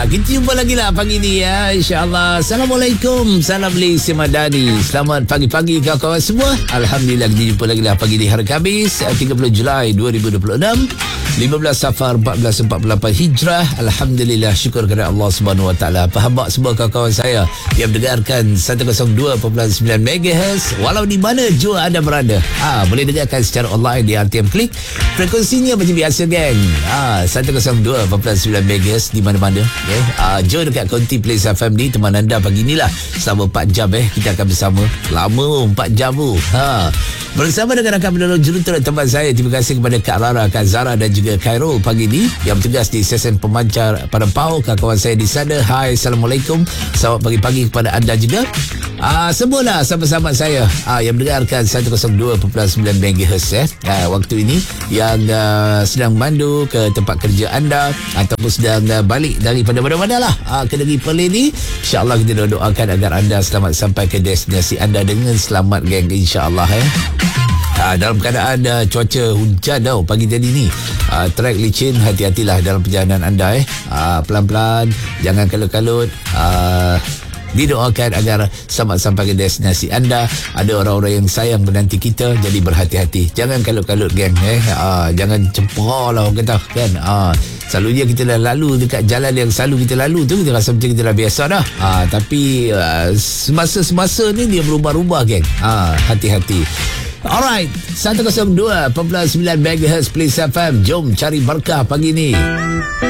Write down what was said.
Kita jumpa lagi lah pagi ni ya, insyaAllah. Assalamualaikum. Salam Malaysia Madani. Selamat pagi-pagi kawan-kawan semua. Alhamdulillah kita jumpa lagi lah pagi ni hari Khamis 30 Julai 2026, 15 Safar 1448 Hijrah. Alhamdulillah, syukur kepada Allah Subhanahu Wa Taala. Apa khabar semua kawan-kawan saya yang mendengarkan 102.9 MHz walau di mana jua anda berada. Boleh dengarkan secara online di RTM Klik. Frekuensinya macam biasa geng. 102.9 MHz di mana-mana. Jom dekat Konti Place FM ni teman anda pagi ni lah. Selama 4 jam kita akan bersama. Lama 4 jam tu. Bersama dengan rakan penolong juruturut tempat saya. Terima kasih kepada Kak Rara, Kak Zara dan juga Khairul pagi ni yang bertugas di stesen pemancar pada Pau. Kawan saya di sana. Hai, Assalamualaikum. Selamat pagi-pagi kepada anda juga. Semualah sahabat-sahabat saya yang mendengarkan 102.9 MHz waktu ini, yang sedang mandu ke tempat kerja anda ataupun sedang balik daripada mana-mana lah ke negeri Perlis ni. InsyaAllah kita doakan agar anda selamat sampai ke destinasi anda dengan selamat geng, insyaAllah dalam keadaan cuaca hujan pagi tadi ni, trek licin, hati-hatilah dalam perjalanan anda pelan-pelan, jangan kalut-kalut. Didoakan agar selamat sampai ke destinasi anda. Ada orang-orang yang sayang menanti kita, jadi berhati-hati, jangan kalut-kalut geng. Jangan cemperah lah orang kata kan. Selalunya kita dah lalu dekat jalan yang selalu kita lalu tu, kita rasa macam kita dah biasa dah. Tapi semasa-semasa ni dia berubah-ubah geng. Hati-hati. Alright, 102.9 MHz Place FM. Jom cari berkah pagi ni.